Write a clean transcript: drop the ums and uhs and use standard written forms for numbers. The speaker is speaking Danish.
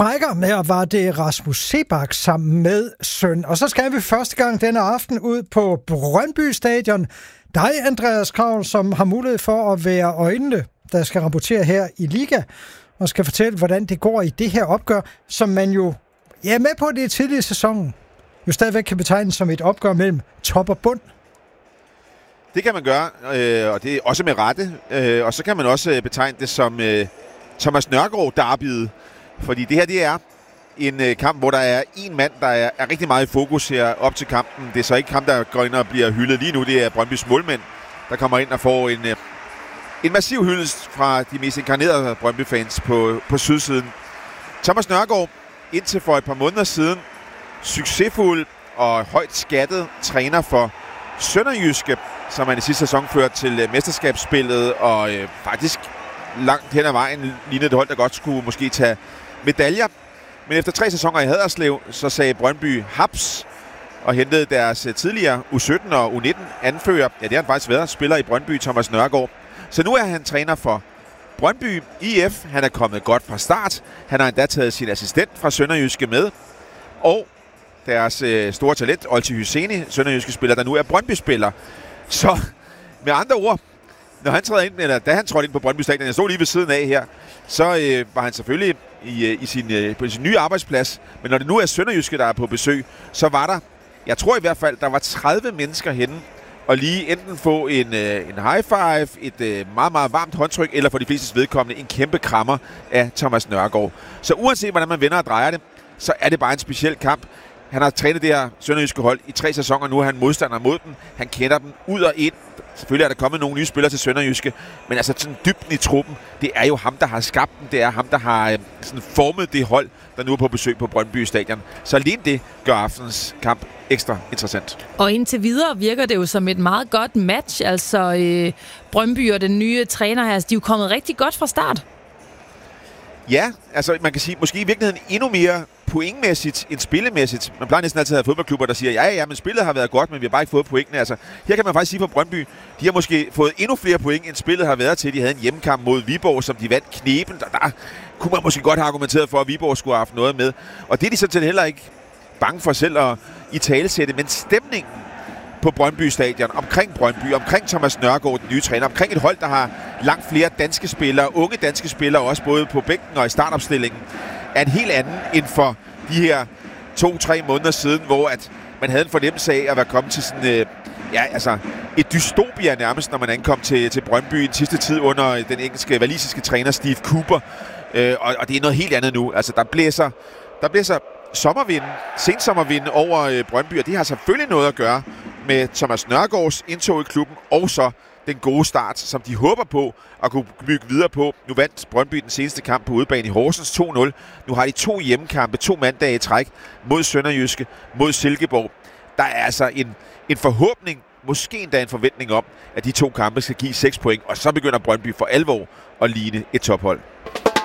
Sprækker med, og var det Rasmus Seebach sammen med søn. Og så skal vi første gang denne aften ud på Brøndby Stadion. Dig, Andreas Kravl, som har mulighed for at være øjnene, der skal rapportere her i Liga, og skal fortælle, hvordan det går i det her opgør, som man jo er med på det tidlige i sæsonen, jo stadigvæk kan betegnes som et opgør mellem top og bund. Det kan man gøre, og det er også med rette. Og så kan man også betegne det som Thomas Nørgaard derbyet. Fordi det her, det er en kamp, hvor der er en mand, der er rigtig meget i fokus her op til kampen. Det er så ikke ham, der går ind og bliver hyldet lige nu. Det er Brøndbys målmænd, der kommer ind og får en massiv hyldest fra de mest inkarnerede Brøndby-fans på sydsiden. Thomas Nørgaard, indtil for et par måneder siden, succesfuld og højt skattet træner for Sønderjyske, som han i sidste sæson førte til mesterskabsspillet, og faktisk langt hen ad vejen lignede det hold, der godt skulle måske tage medaljer. Men efter 3 sæsoner i Haderslev, så sagde Brøndby haps og hentede deres tidligere U17 og U19 anfører. Ja, det har han faktisk været, spiller i Brøndby, Thomas Nørgaard. Så nu er han træner for Brøndby IF. Han er kommet godt fra start. Han har endda taget sin assistent fra Sønderjyske med. Og deres store talent, Olti Hyseni, Sønderjyske spiller, der nu er Brøndby-spiller. Så med andre ord, når han træder ind, eller da han trådte ind på Brøndby Stadion, jeg stod lige ved siden af her, så var han selvfølgelig på sin nye arbejdsplads. Men når det nu er Sønderjyske, der er på besøg, så var der, jeg tror i hvert fald, der var 30 mennesker henne, og lige enten få en high five, et meget, meget varmt håndtryk, eller for de flestes vedkommende en kæmpe krammer af Thomas Nørgaard. Så uanset hvordan man vender og drejer det, så er det bare en speciel kamp. Han har trænet det her Sønderjyske hold i 3 sæsoner, nu er han modstander mod dem. Han kender dem ud og ind. Selvfølgelig er der kommet nogle nye spillere til Sønderjyske, men altså sådan dybden i truppen, det er jo ham, der har skabt den. Det er ham, der har sådan formet det hold, der nu er på besøg på Brøndby Stadion. Så alene det gør aftens kamp ekstra interessant. Og indtil videre virker det jo som et meget godt match. Altså Brøndby og den nye træner her, de er jo kommet rigtig godt fra start. Ja, altså man kan sige, måske i virkeligheden endnu mere pointmæssigt end spillemæssigt. Man plejer næsten altid at have fodboldklubber, der siger, ja, men spillet har været godt, men vi har bare ikke fået pointene. Altså, her kan man faktisk sige for Brøndby, de har måske fået endnu flere point, end spillet har været til. De havde en hjemmekamp mod Viborg, som de vandt knepen. Der kunne man måske godt have argumenteret for, at Viborg skulle have haft noget med. Og det er de sådan set heller ikke bange for selv at italesætte, men stemningen på Brøndby Stadion, omkring Brøndby, omkring Thomas Nørgaard, den nye træner, omkring et hold, der har langt flere danske spillere, unge danske spillere, også både på bænken og i startopstillingen, er en helt anden end for de her 2-3 måneder siden, hvor at man havde en fornemmelse af at være kommet til sådan, et dystopia nærmest, når man ankom til Brøndby i den sidste tid under den engelske, walisiske træner Steve Cooper. Og det er noget helt andet nu. Altså, der blæser sommervinden, sensommervinden over Brøndby, og det har selvfølgelig noget at gøre med Thomas Nørgaards indtog i klubben, og så den gode start, som de håber på at kunne bygge videre på. Nu vandt Brøndby den seneste kamp på udebane i Horsens 2-0. Nu har de 2 hjemmekampe, 2 mandage i træk mod Sønderjyske, mod Silkeborg. Der er altså en forhåbning, måske endda en forventning om, at de 2 kampe skal give 6 point, og så begynder Brøndby for alvor at ligne et tophold.